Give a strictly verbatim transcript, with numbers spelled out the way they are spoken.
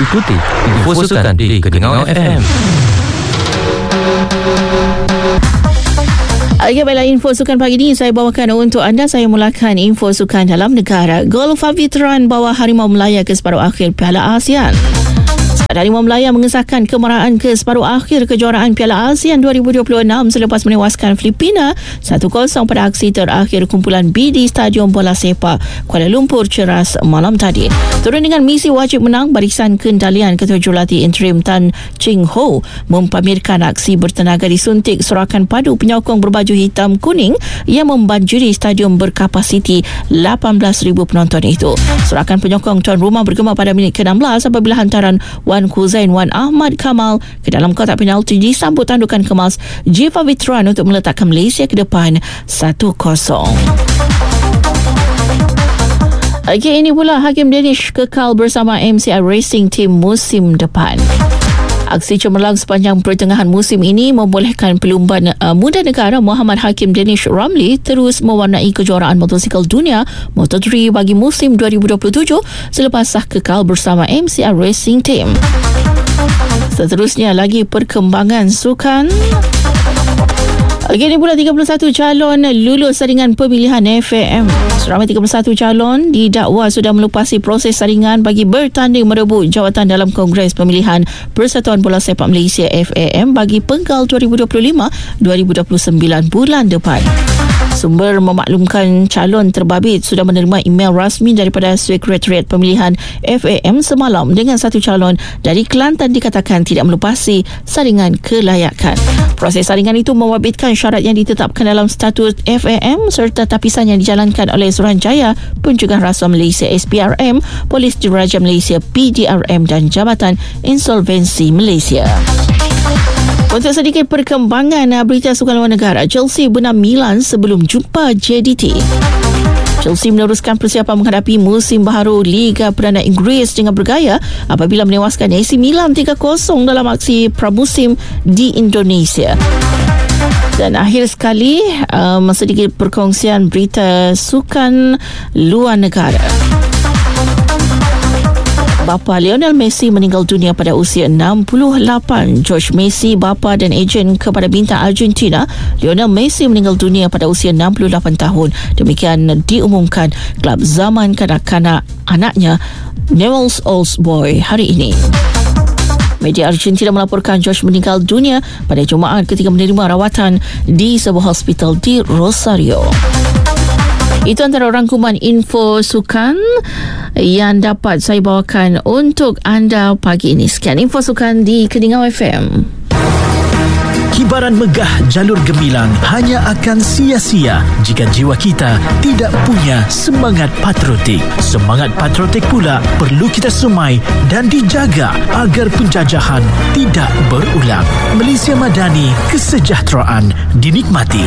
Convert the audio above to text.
Ikuti Info Sukan di Keningau F M. Okay, baiklah, info sukan pagi ini saya bawakan untuk anda. Saya mulakan info sukan dalam negara. Golf veteran bawa Harimau Melaya ke separuh akhir Piala ASEAN. Harimau Melaya mengesahkan kemarahan ke separuh akhir kejuaraan Piala ASEAN dua ribu dua puluh enam selepas menewaskan Filipina satu kosong pada aksi terakhir kumpulan B di Stadium Bola Sepak Kuala Lumpur Ceras malam tadi. Turun dengan misi wajib menang, barisan kendalian Ketua Jurulatih Interim Tan Ching Ho mempamerkan aksi bertenaga disuntik sorakan padu penyokong berbaju hitam kuning yang membanjiri stadium berkapasiti lapan belas ribu penonton itu. Sorakan penyokong tuan rumah bergema pada minit ke enam belas apabila hantaran Wan Huzain Wan Ahmad Kamal ke dalam kotak penalti disambut tandukan kemas Jiva Veteran untuk meletakkan Malaysia ke depan satu kosong. Okey, ini pula Hakim Danish kekal bersama M C I Racing Team musim depan. Aksi cemerlang sepanjang pertengahan musim ini membolehkan pelumban uh, muda negara Muhammad Hakim Danish Ramli terus mewarnai kejuaraan motosikal dunia Moto tiga bagi musim dua ribu dua puluh tujuh selepas sah kekal bersama M C I Racing Team. Seterusnya lagi perkembangan sukan. Okey, ini pula tiga puluh satu calon lulus saringan pemilihan F A M. Seramai tiga puluh satu calon didakwa sudah melupasi proses saringan bagi bertanding merebut jawatan dalam Kongres Pemilihan Persatuan Bola Sepak Malaysia F A M bagi penggal dua ribu dua puluh lima dua ribu dua puluh sembilan bulan depan. Sumber memaklumkan calon terbabit sudah menerima email rasmi daripada Sekretariat Pemilihan F A M semalam dengan satu calon dari Kelantan dikatakan tidak melupasi saringan kelayakan. Proses saringan itu membabitkan syarat yang ditetapkan dalam statut F A M serta tapisan yang dijalankan oleh Suruhanjaya Pencegahan Rasuah Malaysia S P R M, Polis Diraja Malaysia P D R M dan Jabatan Insolvensi Malaysia. Untuk sedikit perkembangan berita sukan luar negara, Chelsea benam Milan sebelum jumpa J D T. Chelsea meneruskan persiapan menghadapi musim baharu Liga Perdana Inggeris dengan bergaya apabila menewaskan A C Milan tiga kosong dalam aksi pramusim di Indonesia. Dan akhir sekali, um, sedikit perkongsian berita sukan luar negara. Bapa Lionel Messi meninggal dunia pada usia enam puluh lapan. George Messi, bapa dan ejen kepada bintang Argentina, Lionel Messi meninggal dunia pada usia enam puluh lapan tahun. Demikian diumumkan klub zaman kanak-kanak anaknya, Newell's Old Boys, hari ini. Media Argentina melaporkan George meninggal dunia pada Jumaat ketika menerima rawatan di sebuah hospital di Rosario. Itu antara rangkuman info sukan yang dapat saya bawakan untuk anda pagi ini. Sekian info sukan di Keningau F M. Kibaran megah jalur gemilang hanya akan sia-sia jika jiwa kita tidak punya semangat patriotik. Semangat patriotik pula perlu kita semai dan dijaga agar penjajahan tidak berulang. Malaysia Madani, kesejahteraan dinikmati.